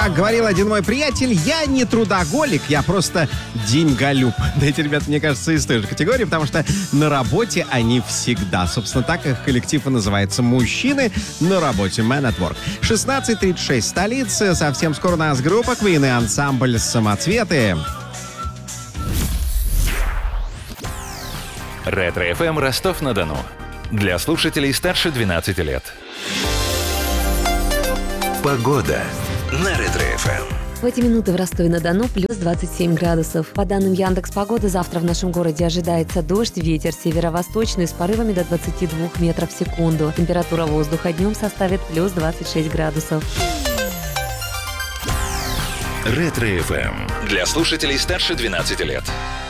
Как говорил один мой приятель, я не трудоголик, я просто деньголюб. Да эти ребята, мне кажется, из той же категории, потому что на работе они всегда. Собственно, так их коллектив и называется. Мужчины на работе. Man at Work. 16:36 столицы. Совсем скоро у нас группа Queen и ансамбль «Самоцветы». Ретро-ФМ Ростов-на-Дону. Для слушателей старше 12 лет. Погода на Ретро-ФМ. В эти минуты в Ростове-на-Дону плюс 27 градусов. По данным Яндекс.Погоды, завтра в нашем городе ожидается дождь, ветер северо-восточный с порывами до 22 метров в секунду. Температура воздуха днем составит плюс 26 градусов. Ретро-ФМ. Для слушателей старше 12 лет.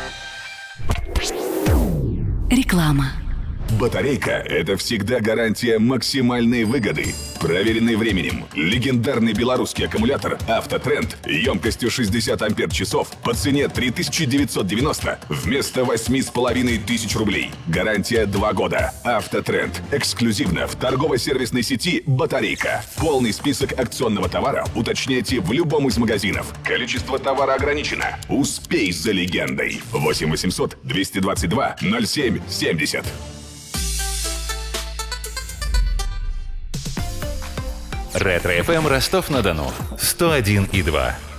Реклама. Батарейка – это всегда гарантия максимальной выгоды. Проверенный временем. Легендарный белорусский аккумулятор «Автотренд» емкостью 60 ампер-часов по цене 3990 вместо 8500 рублей. Гарантия 2 года. «Автотренд». Эксклюзивно в торгово-сервисной сети «Батарейка». Полный список акционного товара уточняйте в любом из магазинов. Количество товара ограничено. Успей за легендой. 8 800 222 07 70. Ретро-ФМ Ростов-на-Дону. 101,2.